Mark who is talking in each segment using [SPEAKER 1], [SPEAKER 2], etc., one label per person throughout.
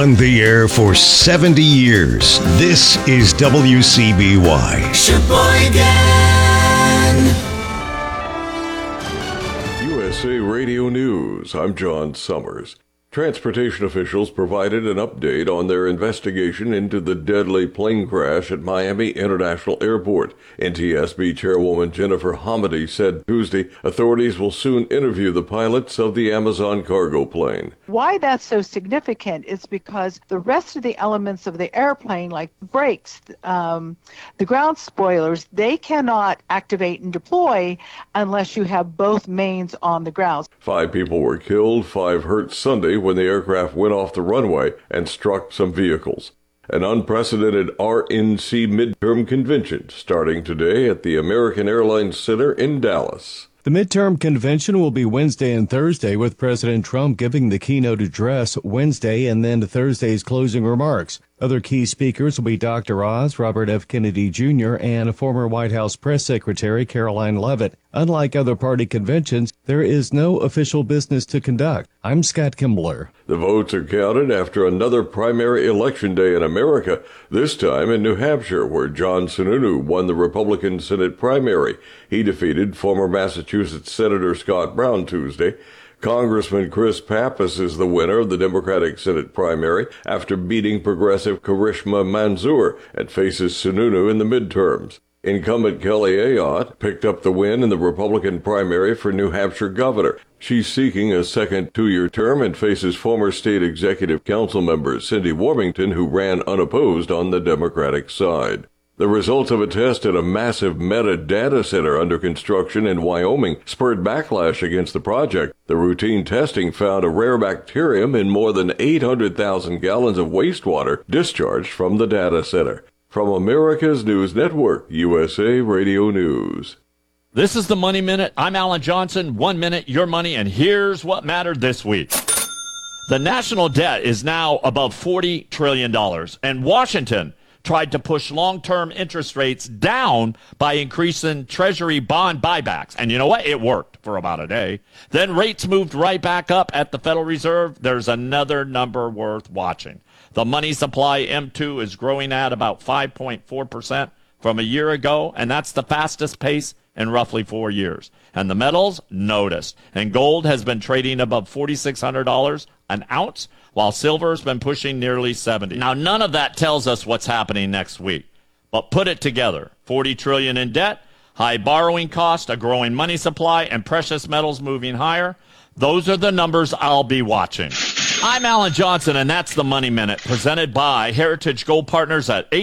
[SPEAKER 1] On the air for 70 years, this is WCBY.
[SPEAKER 2] Sheboygan!
[SPEAKER 3] USA Radio News, I'm John Summers. Transportation officials provided an update on their investigation into the deadly plane crash at Miami International Airport. NTSB Chairwoman Jennifer Hamady said Tuesday authorities will soon interview the pilots of the Amazon cargo plane.
[SPEAKER 4] Why that's so significant is because the rest of the elements of the airplane, like brakes, the ground spoilers, they cannot activate and deploy unless you have both mains on the ground. 5
[SPEAKER 3] people were killed, 5 hurt Sunday when the aircraft went off the runway and struck some vehicles. An unprecedented RNC midterm convention starting today at the American Airlines Center in Dallas.
[SPEAKER 5] The midterm convention will be Wednesday and Thursday, with President Trump giving the keynote address Wednesday and then Thursday's closing remarks. Other key speakers will be Dr. Oz, Robert F. Kennedy Jr., and former White House Press Secretary Caroline Leavitt. Unlike other party conventions, there is no official business to conduct. I'm Scott Kimbler.
[SPEAKER 3] The votes are counted after another primary election day in America, this time in New Hampshire, where John Sununu won the Republican Senate primary. He defeated former Massachusetts Senator Scott Brown Tuesday. Congressman Chris Pappas is the winner of the Democratic Senate primary after beating progressive Karishma Manzoor and faces Sununu in the midterms. Incumbent Kelly Ayotte picked up the win in the Republican primary for New Hampshire governor. She's seeking a second 2-year term and faces former state executive council member Cindy Warmington, who ran unopposed on the Democratic side. The results of a test at a massive Meta data center under construction in Wyoming spurred backlash against the project. The routine testing found a rare bacterium in more than 800,000 gallons of wastewater discharged from the data center. From America's News Network, USA Radio News.
[SPEAKER 6] This is the Money Minute. I'm Alan Johnson. 1 minute, your money, and here's what mattered this week. The national debt is now above $40 trillion, and Washington tried to push long-term interest rates down by increasing Treasury bond buybacks. And you know what? It worked for about a day. Then rates moved right back up at the Federal Reserve. There's another number worth watching. The money supply, M2, is growing at about 5.4% from a year ago, and that's the fastest pace in roughly 4 years. And the metals noticed. And gold has been trading above $4,600 an ounce, while silver has been pushing nearly 70. Now, none of that tells us what's happening next week. But put it together. 40 trillion in debt, high borrowing cost, a growing money supply, and precious metals moving higher. Those are the numbers I'll be watching. I'm Alan Johnson, and that's the Money Minute, presented by Heritage Gold Partners at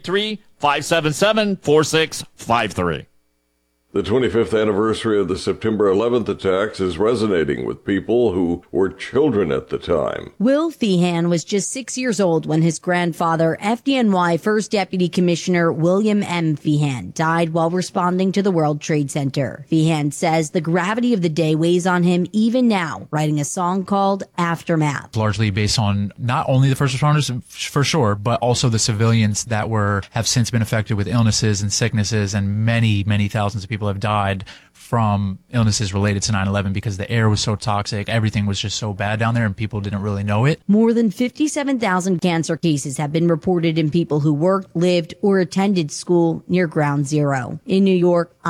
[SPEAKER 6] 833-577-4653.
[SPEAKER 3] The 25th anniversary of the September 11th attacks is resonating with people who were children at the time.
[SPEAKER 7] Will Feehan was just 6 years old when his grandfather, FDNY First Deputy Commissioner William M. Feehan, died while responding to the World Trade Center. Feehan says the gravity of the day weighs on him even now, writing a song called Aftermath.
[SPEAKER 8] Largely based on not only the first responders, for sure, but also the civilians that have since been affected with illnesses and sicknesses, and many, many thousands of people have died from illnesses related to 9/11 because the air was so toxic. Everything was just so bad down there and people didn't really know it.
[SPEAKER 7] More than 57,000 cancer cases have been reported in people who worked, lived, or attended school near Ground Zero. In New York,